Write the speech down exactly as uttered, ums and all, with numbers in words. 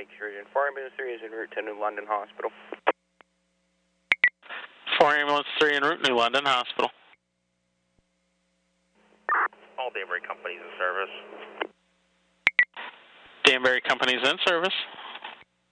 Lake Sheridan. four Ambulance three is en route to New London Hospital. four Ambulance three en route, New London Hospital. All Danbury companies in service. Danbury companies in service.